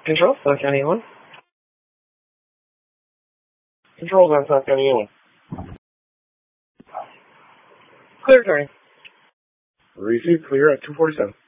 Control, South County 1. Control's on South County 1. Clear, Tony. Receive clear at 247.